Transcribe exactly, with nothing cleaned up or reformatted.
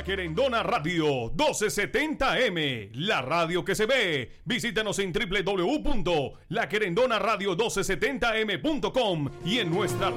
Querendona Radio doce setenta M, la radio que se ve. Visítanos en doble u doble u doble u punto la querendona radio doce setenta m punto com y en nuestras